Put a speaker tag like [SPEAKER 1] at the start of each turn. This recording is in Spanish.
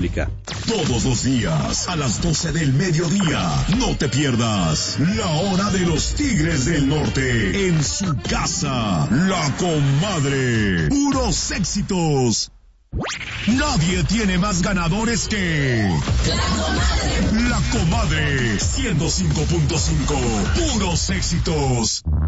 [SPEAKER 1] Todos los días, a las 12 del mediodía, no te pierdas la hora de los Tigres del Norte en su casa, La Comadre. Puros éxitos. Nadie tiene más ganadores que La Comadre 105.5. Puros éxitos.